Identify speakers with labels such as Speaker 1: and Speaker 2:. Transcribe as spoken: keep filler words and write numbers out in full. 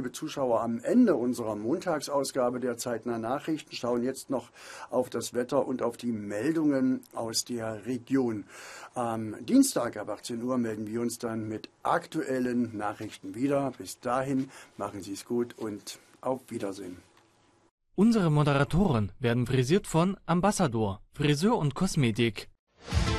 Speaker 1: liebe Zuschauer, am Ende unserer Montagsausgabe der Zeitnah Nachrichten, schauen jetzt noch auf das Wetter und auf die Meldungen aus der Region. Am Dienstag ab achtzehn Uhr melden wir uns dann mit aktuellen Nachrichten wieder. Bis dahin, machen Sie es gut und auf Wiedersehen.
Speaker 2: Unsere Moderatoren werden frisiert von Ambassador, Friseur und Kosmetik.